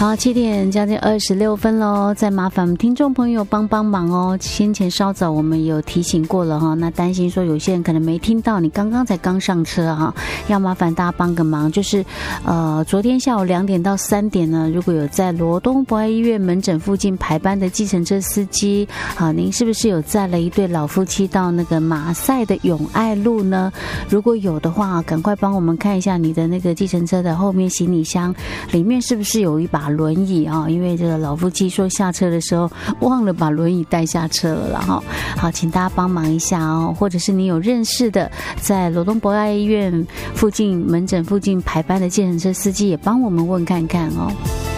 好，7点将近26分喽，再麻烦我们听众朋友帮帮忙哦。先前稍早我们有提醒过了哈，那担心说有些人可能没听到，你刚上车哈，要麻烦大家帮个忙，就是昨天下午2点到3点呢，如果有在罗东博爱医院门诊附近排班的计程车司机，好，您是不是有载了一对老夫妻到那个马赛的永爱路呢？如果有的话，赶快帮我们看一下你的那个计程车的后面行李箱里面是不是有一把轮椅啊？因为这个老夫妻说下车的时候忘了把轮椅带下车了哈。好，请大家帮忙一下哦，或者是你有认识的在罗东博爱医院附近门诊附近排班的计程车司机，也帮我们问看看哦。